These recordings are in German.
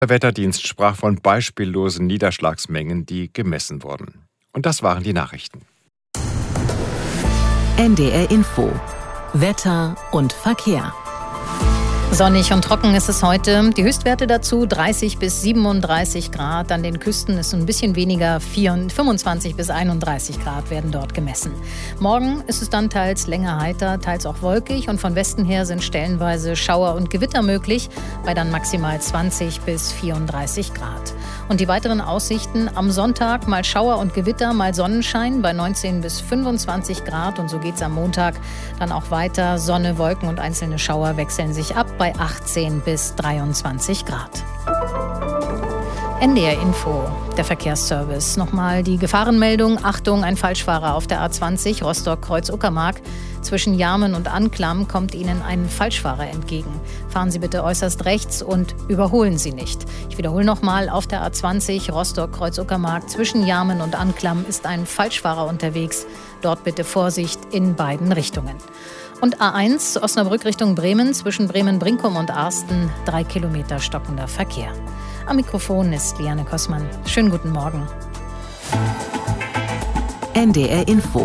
Der Wetterdienst sprach von beispiellosen Niederschlagsmengen, die gemessen wurden. Und das waren die Nachrichten. NDR Info. Wetter und Verkehr. Sonnig und trocken ist es heute. Die Höchstwerte dazu 30 bis 37 Grad. An den Küsten ist ein bisschen weniger, 25 bis 31 Grad werden dort gemessen. Morgen ist es dann teils länger heiter, teils auch wolkig. Und von Westen her sind stellenweise Schauer und Gewitter möglich, bei dann maximal 20 bis 34 Grad. Und die weiteren Aussichten: am Sonntag mal Schauer und Gewitter, mal Sonnenschein bei 19 bis 25 Grad. Und so geht es am Montag dann auch weiter. Sonne, Wolken und einzelne Schauer wechseln sich ab bei 18 bis 23 Grad. NDR Info, der Verkehrsservice. Nochmal die Gefahrenmeldung. Achtung, ein Falschfahrer auf der A20 Rostock-Kreuz-Uckermark. Zwischen Jarmen und Anklam kommt Ihnen ein Falschfahrer entgegen. Fahren Sie bitte äußerst rechts und überholen Sie nicht. Ich wiederhole nochmal, auf der A20 Rostock-Kreuz-Uckermark zwischen Jarmen und Anklam ist ein Falschfahrer unterwegs. Dort bitte Vorsicht in beiden Richtungen. Und A1 Osnabrück Richtung Bremen, zwischen Bremen-Brinkum und Arsten 3 Kilometer stockender Verkehr. Am Mikrofon ist Liane Kossmann. Schönen guten Morgen. NDR Info.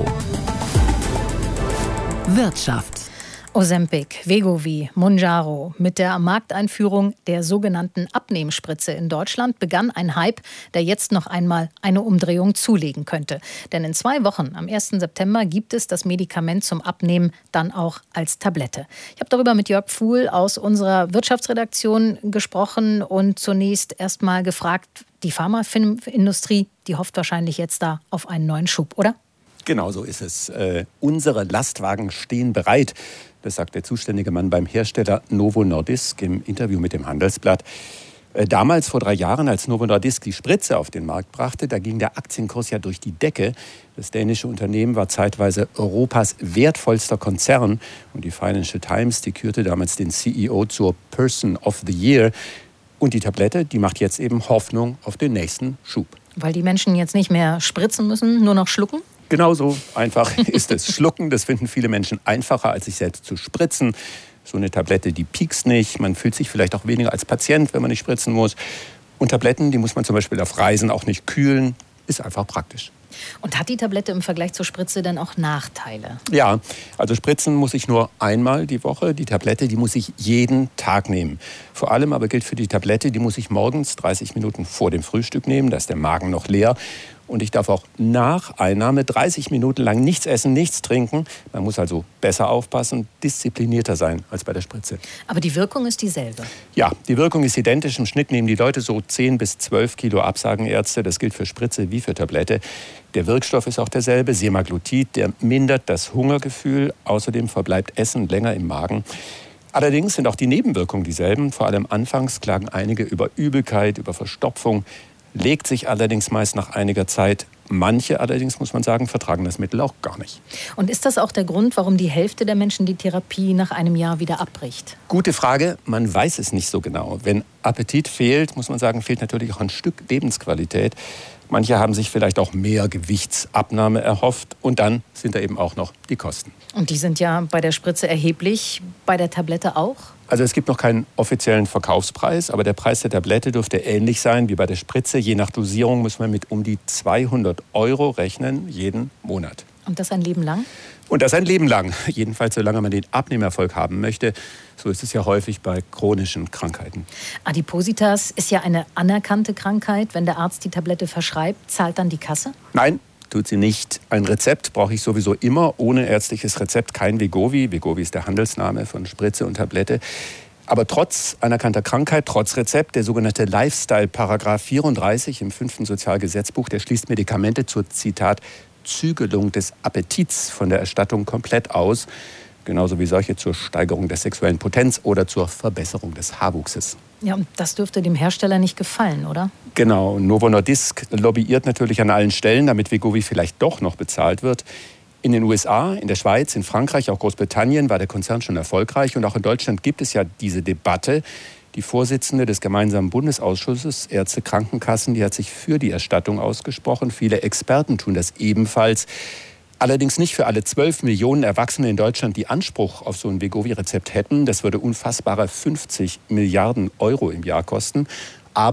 Wirtschaft. Ozempic, Wegovy, Mounjaro. Mit der Markteinführung der sogenannten Abnehmspritze in Deutschland begann ein Hype, der jetzt noch einmal eine Umdrehung zulegen könnte. Denn in 2 Wochen, am 1. September, gibt es das Medikament zum Abnehmen dann auch als Tablette. Ich habe darüber mit Jörg Pfuhl aus unserer Wirtschaftsredaktion gesprochen und zunächst erst mal gefragt, die Pharmaindustrie, die hofft wahrscheinlich jetzt da auf einen neuen Schub, oder? Genau so ist es. Unsere Lastwagen stehen bereit. Das sagt der zuständige Mann beim Hersteller Novo Nordisk im Interview mit dem Handelsblatt. Damals, vor 3 Jahren, als Novo Nordisk die Spritze auf den Markt brachte, da ging der Aktienkurs ja durch die Decke. Das dänische Unternehmen war zeitweise Europas wertvollster Konzern. Und die Financial Times, die kürte damals den CEO zur Person of the Year. Und die Tablette, die macht jetzt eben Hoffnung auf den nächsten Schub. Weil die Menschen jetzt nicht mehr spritzen müssen, nur noch schlucken? Genauso einfach ist es. Schlucken, das finden viele Menschen einfacher, als sich selbst zu spritzen. So eine Tablette, die piekst nicht. Man fühlt sich vielleicht auch weniger als Patient, wenn man nicht spritzen muss. Und Tabletten, die muss man zum Beispiel auf Reisen auch nicht kühlen. Ist einfach praktisch. Und hat die Tablette im Vergleich zur Spritze denn auch Nachteile? Ja, also spritzen muss ich nur einmal die Woche. Die Tablette, die muss ich jeden Tag nehmen. Vor allem aber gilt für die Tablette, die muss ich morgens 30 Minuten vor dem Frühstück nehmen. Da ist der Magen noch leer. Und ich darf auch nach Einnahme 30 Minuten lang nichts essen, nichts trinken. Man muss also besser aufpassen, disziplinierter sein als bei der Spritze. Aber die Wirkung ist dieselbe? Ja, die Wirkung ist identisch. Im Schnitt nehmen die Leute so 10 bis 12 Kilo ab, sagen Ärzte. Das gilt für Spritze wie für Tablette. Der Wirkstoff ist auch derselbe, Semaglutid. Der mindert das Hungergefühl. Außerdem verbleibt Essen länger im Magen. Allerdings sind auch die Nebenwirkungen dieselben. Vor allem anfangs klagen einige über Übelkeit, über Verstopfung. Legt sich allerdings meist nach einiger Zeit. Manche allerdings, muss man sagen, vertragen das Mittel auch gar nicht. Und ist das auch der Grund, warum die Hälfte der Menschen die Therapie nach einem Jahr wieder abbricht? Gute Frage. Man weiß es nicht so genau. Wenn Appetit fehlt, muss man sagen, fehlt natürlich auch ein Stück Lebensqualität. Manche haben sich vielleicht auch mehr Gewichtsabnahme erhofft. Und dann sind da eben auch noch die Kosten. Und die sind ja bei der Spritze erheblich, bei der Tablette auch? Also es gibt noch keinen offiziellen Verkaufspreis, aber der Preis der Tablette dürfte ähnlich sein wie bei der Spritze. Je nach Dosierung muss man mit um die 200 € rechnen, jeden Monat. Und das ein Leben lang? Und das ein Leben lang. Jedenfalls, solange man den Abnehmerfolg haben möchte. So ist es ja häufig bei chronischen Krankheiten. Adipositas ist ja eine anerkannte Krankheit. Wenn der Arzt die Tablette verschreibt, zahlt dann die Kasse? Nein, tut sie nicht. Ein Rezept brauche ich sowieso immer. Ohne ärztliches Rezept kein Wegovy. Wegovy ist der Handelsname von Spritze und Tablette. Aber trotz anerkannter Krankheit, trotz Rezept, der sogenannte Lifestyle-Paragraph 34 im 5. Sozialgesetzbuch, der schließt Medikamente zur, Zitat, Zügelung des Appetits von der Erstattung komplett aus. Genauso wie solche zur Steigerung der sexuellen Potenz oder zur Verbesserung des Haarwuchses. Ja, und das dürfte dem Hersteller nicht gefallen, oder? Genau. Novo Nordisk lobbyiert natürlich an allen Stellen, damit Wegovy vielleicht doch noch bezahlt wird. In den USA, in der Schweiz, in Frankreich, auch Großbritannien war der Konzern schon erfolgreich. Und auch in Deutschland gibt es ja diese Debatte. Die Vorsitzende des gemeinsamen Bundesausschusses Ärzte Krankenkassen, die hat sich für die Erstattung ausgesprochen. Viele Experten tun das ebenfalls. Allerdings nicht für alle 12 Millionen Erwachsene in Deutschland, die Anspruch auf so ein Wegovy-Rezept hätten. Das würde unfassbare 50 Milliarden € im Jahr kosten.